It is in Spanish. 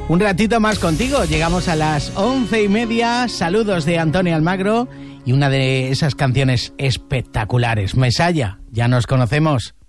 Un ratito más contigo, llegamos a las 11:30, saludos de Antonio Almagro y una de esas canciones espectaculares, Mesalla, ya nos conocemos.